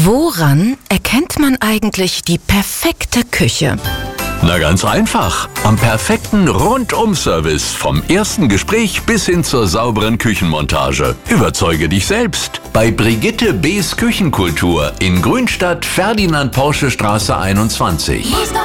Woran erkennt man eigentlich die perfekte Küche? Na ganz einfach. Am perfekten Rundum-Service. Vom ersten Gespräch bis hin zur sauberen Küchenmontage. Überzeuge dich selbst. Bei Brigitte B.'s Küchenkultur in Grünstadt, Ferdinand-Porsche-Straße 21.